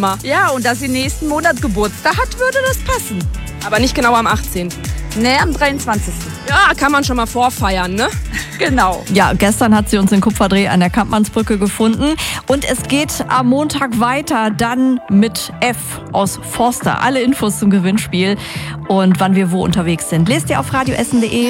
Ja, und dass sie nächsten Monat Geburtstag hat, würde das passen. Aber nicht genau am 18. Nee, am 23. Ja, kann man schon mal vorfeiern, ne? Genau. Ja, gestern hat sie uns in Kupferdreh an der Kampmannsbrücke gefunden. Und es geht am Montag weiter, dann mit F aus Forster. Alle Infos zum Gewinnspiel und wann wir wo unterwegs sind, lest ihr auf radioessen.de.